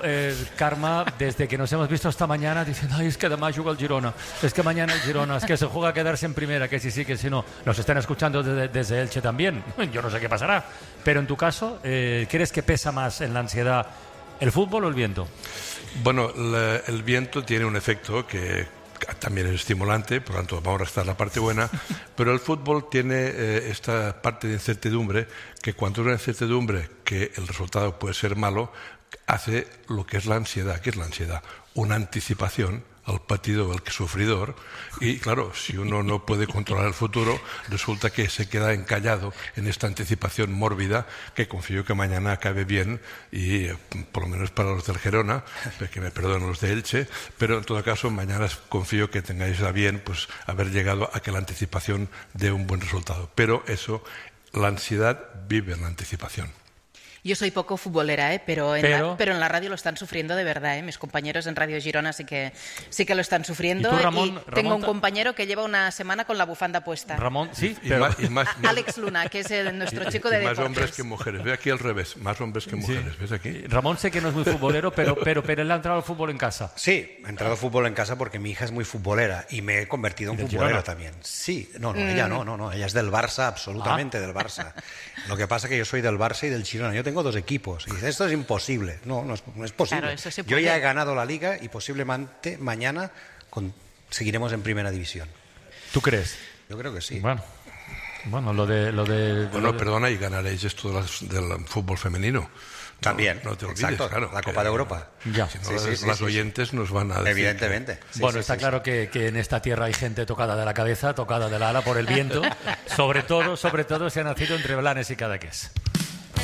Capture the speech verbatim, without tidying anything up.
eh, Carme, desde que nos hemos visto esta mañana, diciendo, ay, es que además juega el Girona, es que mañana el Girona, es que se juega a quedarse en primera, que sí, sí, que si no. Nos están escuchando desde, desde Elche también. Yo no sé qué pasará. Pero en tu caso, eh, ¿crees que pesa más en la ansiedad el fútbol o el viento? Bueno, la, el viento tiene un efecto que también es estimulante, por lo tanto vamos a restar la parte buena, pero el fútbol tiene eh, esta parte de incertidumbre, que cuando hay una incertidumbre que el resultado puede ser malo, hace lo que es la ansiedad. ¿Qué es la ansiedad? Una anticipación al partido, al que sufridor, y claro, si uno no puede controlar el futuro, resulta que se queda encallado en esta anticipación mórbida, que confío que mañana acabe bien, y eh, por lo menos para los del Girona, que me perdonen los de Elche, pero en todo caso mañana confío que tengáis a bien pues haber llegado a que la anticipación dé un buen resultado. Pero eso, la ansiedad vive en la anticipación. Yo soy poco futbolera, ¿eh? pero, en pero... La, pero en la radio lo están sufriendo de verdad. ¿eh? Mis compañeros en Radio Girona sí que, sí que lo están sufriendo. ¿Y tú, Ramón, y Ramón, tengo un compañero que lleva una semana con la bufanda puesta. Ramón, sí, y pero... más, y más, más, Alex Luna, que es el, nuestro y, chico y de más deportes. hombres que mujeres. Ve aquí al revés, más hombres que mujeres. Sí. ¿Ves aquí? Ramón sé que no es muy futbolero, pero, pero, pero él ha entrado al fútbol en casa. Sí, he entrado al fútbol en casa porque mi hija es muy futbolera y me he convertido en futbolero Girona? también. Sí, no, no, mm. ella no, no, no, ella es del Barça, absolutamente ah. del Barça. Lo que pasa es que yo soy del Barça y del Girona. Yo tengo dos equipos. Y dice, esto es imposible. No, no es, no es posible. Claro, eso se yo ya he ganado la Liga y posiblemente mañana con, seguiremos en Primera División. ¿Tú crees? Yo creo que sí. Bueno, bueno lo de... Lo de bueno, lo de... perdona, y ganaréis esto de las, del fútbol femenino. También, no, no te olvides, exacto, claro, la Copa de Europa. Ya. Si no, sí, las, sí, sí, las sí, oyentes sí. nos van a decir. Evidentemente. Que... Sí, bueno, sí, está sí, claro sí. Que, que en esta tierra hay gente tocada de la cabeza, tocada del ala por el viento, sobre todo, sobre todo si ha nacido entre Blanes y Cadaqués.